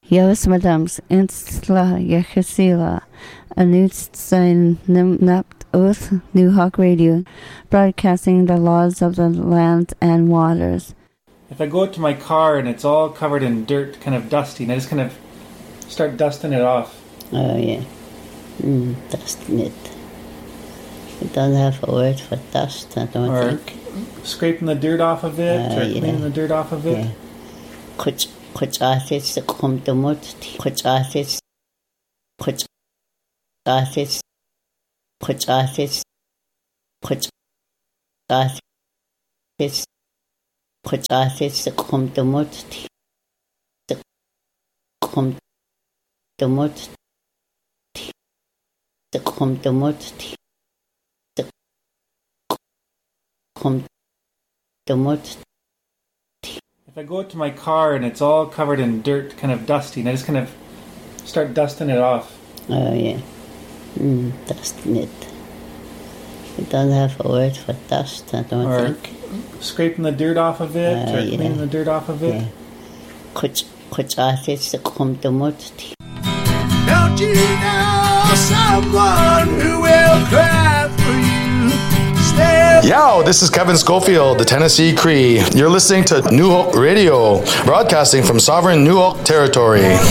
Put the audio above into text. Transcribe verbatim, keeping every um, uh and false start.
Jos madams insla yechesila, anut sein napt uth New Hawk Radio, broadcasting the laws of the land and waters. If I go out to my car and it's all covered in dirt, kind of dusty, and I just kind of start dusting it off. Oh, yeah. Mm, dusting it. It doesn't have a word for dust, I don't or think. Scraping the dirt off of it, uh, or yeah. cleaning the dirt off of it. Yeah. Kuch, kuch artist, the come to mud, kuch artist, kuch artist, kuch artist, kuch artist, kuch artist, the come to mud, the come to mud, the come to mud, the come to mud. If I go out to my car and it's all covered in dirt, kind of dusty, and I just kind of start dusting it off. Oh, yeah. Mm, dusting it. It doesn't have a word for dust, I don't or think. Scraping the dirt off of it, uh, or yeah. cleaning the dirt off of it. Yeah. Kuch, kuch artist, the come to mud. Don't you know someone who will cry for you? Stay. Yo, this is Kevin Schofield, the Tennessee Cree. You're listening to New Hope Radio, broadcasting from sovereign New Hope territory.